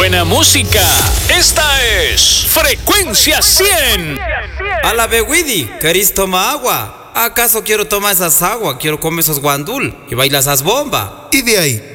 buena música. Esta es Frecuencia 100. A la Bewidi, ¿querés tomar agua? ¿Acaso quiero tomar esas aguas? Quiero comer esos guandul y bailar esas bombas. Y de ahí,